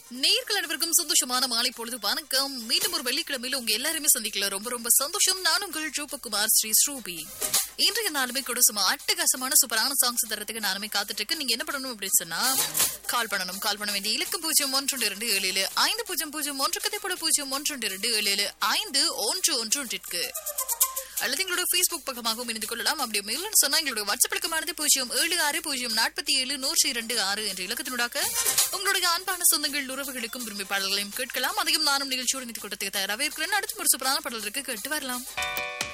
நேயர்கள் அனைவருக்கும் சந்தோஷமான மாலை பொழுது வணக்கம். மீண்டும் ஒரு வெள்ளிக்கிழமையில உங்க எல்லாருமே சந்திக்கல ரொம்ப சந்தோஷம். நான் உங்கள் ஜோபகுமார் ஸ்ரீ ஸ்ரூபி. இன்றைய நாளுமே கூட சும்மா அட்டகாசமான சூப்பரான சாங்ஸ் தரத்துக்கு நானுமே காத்துட்டு இருக்கேன். நீங்க என்ன பண்ணணும் அப்படின்னு சொன்னா கால் பண்ண வேண்டிய இலக்கம் 0127 5001 கதை போட 0127 அல்லது எங்களோட Facebook பக்கமாகவும் இணைந்து கொள்ளலாம். அப்படி மேலும் சொன்னா எங்களுடைய வாட்ஸ்அப் பக்கமானது 0760470102 என்ற இலக்கத்தினூடாக உங்களுடைய அன்பான சொந்தங்கள் உறவுகளுக்கும் விரும்பி பாடல்களையும் கேட்கலாம். அதையும் நானும் நிகழ்ச்சியோடு இணைந்து கொண்டதுக்கு தயாராக இருக்கிறேன். அடுத்த ஒரு சூப்பரான பாடல் இருக்கு, கேட்டு வரலாம்.